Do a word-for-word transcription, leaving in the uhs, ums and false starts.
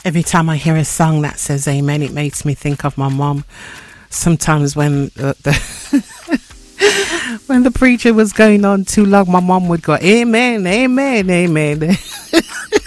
Every time I hear a song that says amen, it makes me think of my mom. Sometimes when the, the when the preacher was going on too long, my mom would go, amen, amen, amen.